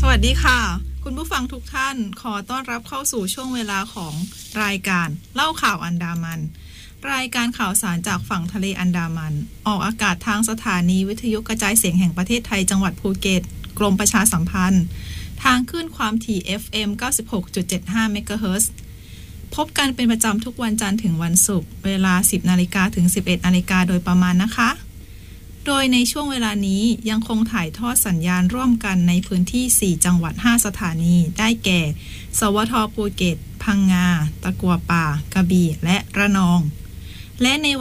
วัสดีค่ะคุณผู้ฟังทุกท่านขอต้อนรับเข้าสู่ช่วงเวลาของรายการเล่าข่าวอันดามันรายการข่าวสารจากฝั่งทะเลอันดามันออกอากาศทางสถานีวิทยุกระจายเสียงแห่งประเทศไทยจังหวัดภูเก็ตกรมประชาสัมพันธ์ทางคลื่นความถี่ FM 96.75 เมกะเฮิรตซ์พบกันเป็นประจำทุกวันจันทร์ถึงวันศุกร์เวลา 10 นาฬิกาถึง 11 นาฬิกาโดยประมาณนะคะโดยในช่วงเวลานี้ยังคงถ่ายทอดสัญญาณร่วมกันในพื้นที่ 4 จังหวัด 5 สถานีได้แก่ สวท.ภูเก็ต พังงา ตะกัวป่า กระบี่ และระนองและใน